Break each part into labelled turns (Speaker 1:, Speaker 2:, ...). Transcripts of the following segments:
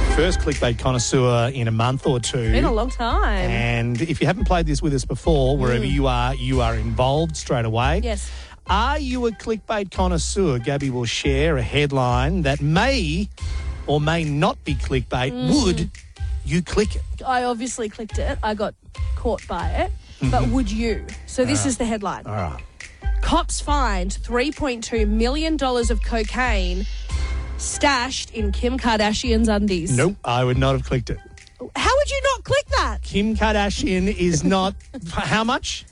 Speaker 1: First clickbait connoisseur in a month or two.
Speaker 2: Been a long time.
Speaker 1: And if you haven't played this with us before, wherever you are involved straight away.
Speaker 2: Yes.
Speaker 1: Are you a clickbait connoisseur? Gabby will share a headline that may or may not be clickbait. Would you click it?
Speaker 2: I obviously clicked it. I got caught by it. But would you? So this is the headline.
Speaker 1: All right.
Speaker 2: Cops find $3.2 million of cocaine stashed in Kim Kardashian's undies.
Speaker 1: Nope, I would not have clicked it.
Speaker 2: How would you not click that?
Speaker 1: Kim Kardashian is not... How much?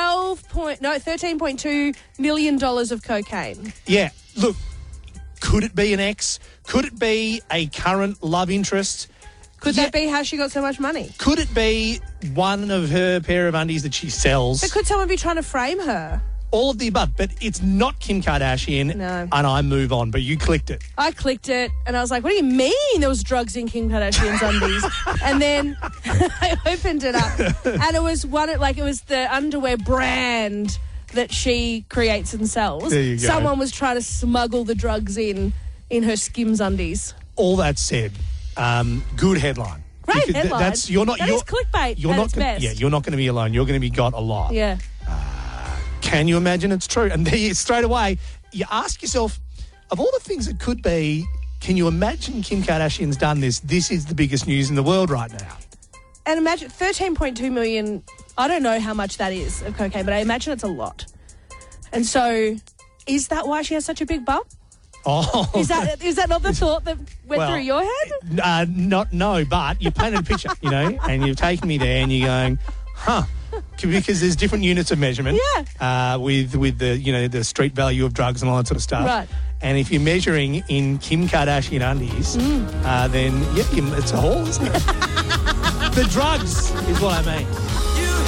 Speaker 2: $13.2 million of cocaine.
Speaker 1: Yeah, look, could it be an ex? Could it be a current love interest?
Speaker 2: Could that be how she got so much money?
Speaker 1: Could it be one of her pair of undies that she sells?
Speaker 2: But could someone be trying to frame her?
Speaker 1: All of the above, but it's not Kim Kardashian.
Speaker 2: No.
Speaker 1: And I move on, but you clicked it.
Speaker 2: I clicked it and I was like, what do you mean there was drugs in Kim Kardashian's undies? And then I opened it up and it was it was the underwear brand that she creates and sells.
Speaker 1: There you go.
Speaker 2: Someone was trying to smuggle the drugs in her Skims undies.
Speaker 1: All that said, good headline.
Speaker 2: Great
Speaker 1: Because
Speaker 2: headline.
Speaker 1: That is clickbait
Speaker 2: at its best.
Speaker 1: Yeah, you're not going to be alone. You're going to be got a lot.
Speaker 2: Yeah.
Speaker 1: Can you imagine it's true? And there, straight away, you ask yourself, of all the things it could be, can you imagine Kim Kardashian's done this? This is the biggest news in the world right now.
Speaker 2: And imagine 13.2 million, I don't know how much that is of cocaine, but I imagine it's a lot. And so is that why she has such a big bum?
Speaker 1: Oh.
Speaker 2: Is that not the thought that went through your head?
Speaker 1: No, but you painted a picture, and you've taken me there and you're going, because there's different units of measurement.
Speaker 2: Yeah.
Speaker 1: With the the street value of drugs and all that sort of stuff.
Speaker 2: Right.
Speaker 1: And if you're measuring in Kim Kardashian undies, then it's a haul, isn't it? The drugs is what I mean.